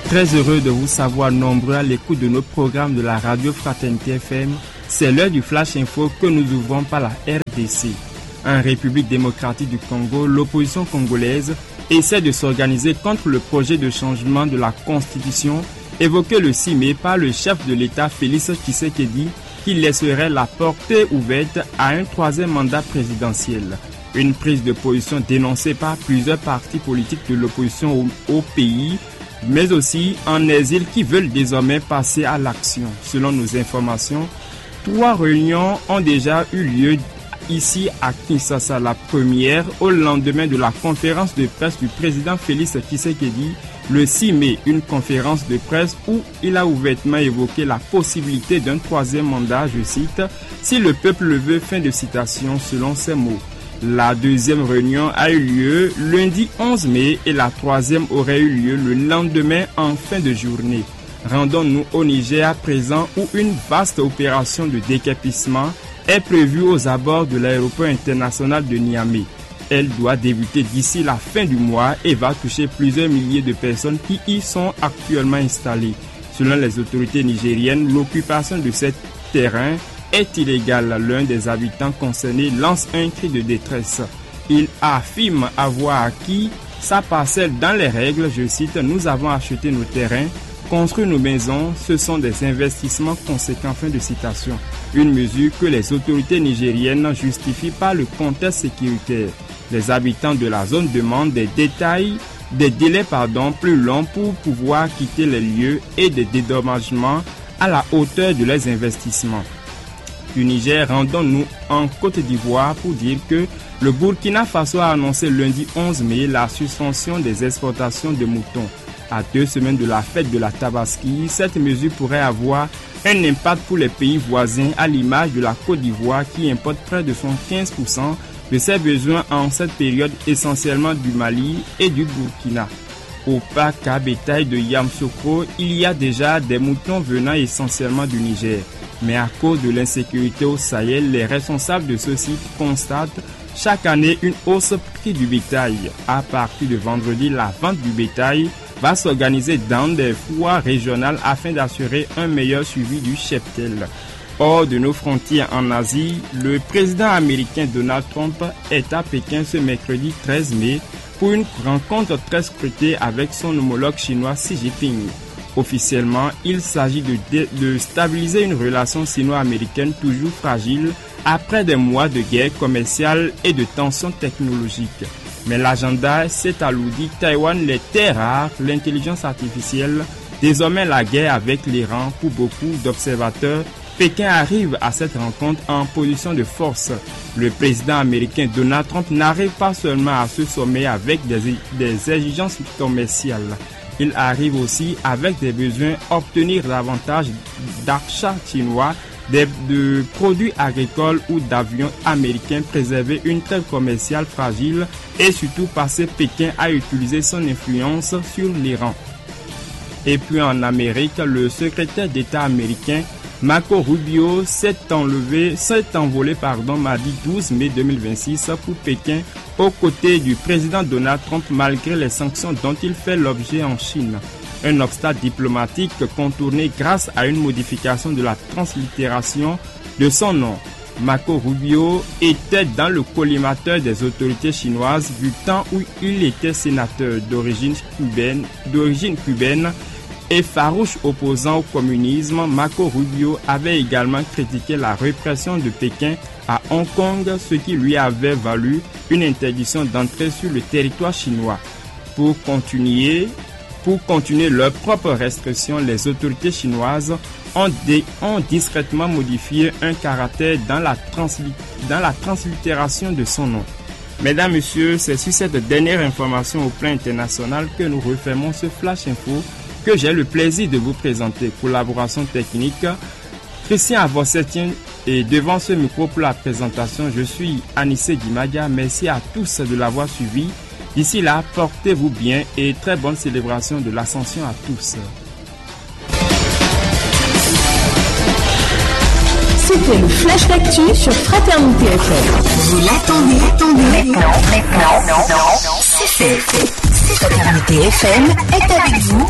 Très heureux de vous savoir nombreux à l'écoute de nos programmes de la radio Fraternité FM. C'est l'heure du Flash Info que nous ouvrons par la RDC. En République démocratique du Congo, l'opposition congolaise essaie de s'organiser contre le projet de changement de la Constitution évoqué le 6 mai par le chef de l'État Félix Tshisekedi qui laisserait la porte ouverte à un troisième mandat présidentiel. Une prise de position dénoncée par plusieurs partis politiques de l'opposition au pays, mais aussi en exil qui veulent désormais passer à l'action. Selon nos informations, 3 réunions ont déjà eu lieu ici à Kinshasa. La première au lendemain de la conférence de presse du président Félix Tshisekedi le 6 mai, une conférence de presse où il a ouvertement évoqué la possibilité d'un troisième mandat, je cite, « si le peuple le veut », fin de citation selon ses mots. La deuxième réunion a eu lieu lundi 11 mai et la troisième aurait eu lieu le lendemain en fin de journée. Rendons-nous au Niger à présent où une vaste opération de décapissement est prévue aux abords de l'aéroport international de Niamey. Elle doit débuter d'ici la fin du mois et va toucher plusieurs milliers de personnes qui y sont actuellement installées. Selon les autorités nigériennes, l'occupation de cet terrain est illégale. L'un des habitants concernés lance un cri de détresse. Il affirme avoir acquis sa parcelle dans les règles. Je cite, « Nous avons acheté nos terrains, construit nos maisons, ce sont des investissements conséquents », fin de citation. Une mesure que les autorités nigériennes justifient par le contexte sécuritaire. Les habitants de la zone demandent des délais plus longs pour pouvoir quitter les lieux et des dédommagements à la hauteur de leurs investissements. Du Niger, rendons-nous en Côte d'Ivoire pour dire que le Burkina Faso a annoncé lundi 11 mai la suspension des exportations de moutons. À 2 semaines de la fête de la Tabaski, cette mesure pourrait avoir un impact pour les pays voisins à l'image de la Côte d'Ivoire qui importe près de 15% de ses besoins en cette période, essentiellement du Mali et du Burkina. Au parc à bétail de Yamoussoukro, il y a déjà des moutons venant essentiellement du Niger. Mais à cause de l'insécurité au Sahel, les responsables de ce site constatent chaque année une hausse prix du bétail. À partir de vendredi, la vente du bétail va s'organiser dans des foires régionales afin d'assurer un meilleur suivi du cheptel. Hors de nos frontières en Asie, le président américain Donald Trump est à Pékin ce mercredi 13 mai pour une rencontre très scrutée avec son homologue chinois Xi Jinping. Officiellement, il s'agit de stabiliser une relation sino-américaine toujours fragile après des mois de guerre commerciale et de tensions technologiques. Mais l'agenda s'est alourdi. Taïwan, les terres rares, l'intelligence artificielle, désormais la guerre avec l'Iran. Pour beaucoup d'observateurs, Pékin arrive à cette rencontre en position de force. Le président américain Donald Trump n'arrive pas seulement à ce sommet avec des exigences commerciales. Il arrive aussi avec des besoins obtenir davantage d'achats chinois, de produits agricoles ou d'avions américains, préserver une trêve commerciale fragile et surtout passer Pékin à utiliser son influence sur l'Iran. Et puis en Amérique, le secrétaire d'État américain Marco Rubio s'est envolé mardi 12 mai 2026 pour Pékin aux côtés du président Donald Trump malgré les sanctions dont il fait l'objet en Chine. Un obstacle diplomatique contourné grâce à une modification de la translittération de son nom. Marco Rubio était dans le collimateur des autorités chinoises du temps où il était sénateur d'origine cubaine et farouche opposant au communisme. Marco Rubio avait également critiqué la répression de Pékin à Hong Kong, ce qui lui avait valu une interdiction d'entrée sur le territoire chinois. Pour continuer leurs propres restrictions, les autorités chinoises ont discrètement modifié un caractère dans la translittération de son nom. Mesdames, Messieurs, c'est sur cette dernière information au plan international que nous refermons ce Flash Info que j'ai le plaisir de vous présenter. Collaboration technique, Christian Avossetien, et devant ce micro pour la présentation, je suis Anissé Guimadia. Merci à tous de l'avoir suivi. D'ici là, portez-vous bien et très bonne célébration de l'Ascension à tous. C'était le Flash d'actu sur Fraternité FM. Vous l'attendez. Maintenant, c'est fait. Fraternité FM est avec vous